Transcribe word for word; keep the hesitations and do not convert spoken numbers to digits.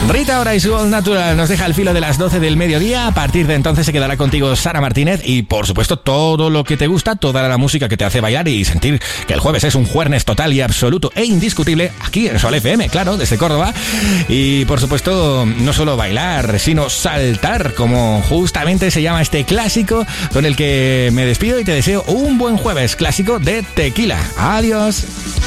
Rita Ora y su All Natural nos deja al filo de las doce del mediodía. A partir de entonces se quedará contigo Sara Martínez y, por supuesto, todo lo que te gusta, toda la música que te hace bailar y sentir que el jueves es un jueves total y absoluto e indiscutible aquí en Sol F M, claro, desde Córdoba. Y, por supuesto, no solo bailar, sino saltar, como justamente se llama este clásico con el que me despido y te deseo un buen jueves clásico de Tequila. Adiós.